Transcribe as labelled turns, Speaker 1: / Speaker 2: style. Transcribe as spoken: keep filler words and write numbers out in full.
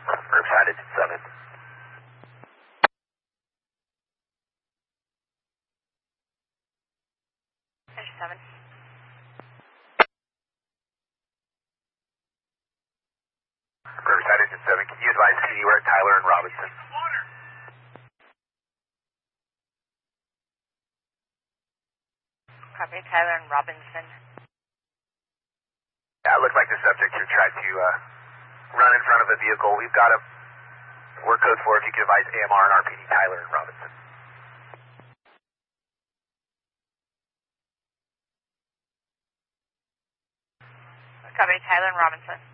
Speaker 1: Riverside, it's seven.
Speaker 2: There's seven.
Speaker 1: Riverside, engine seven. Can you advise P D where Tyler and Robinson?
Speaker 2: Copy, Tyler and Robinson.
Speaker 1: Yeah, it looked like the subject who tried to uh, run in front of a vehicle. We've got a work code for if you could advise A M R and R P D Tyler and Robinson.
Speaker 2: Copy, Tyler and Robinson.